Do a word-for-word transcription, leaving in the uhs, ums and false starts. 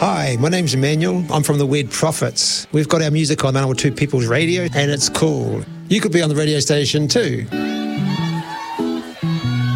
Hi, my name's Emmanuel. I'm from the Weird Prophets. We've got our music on Manawa Two People's Radio, and it's cool. You could be on the radio station too.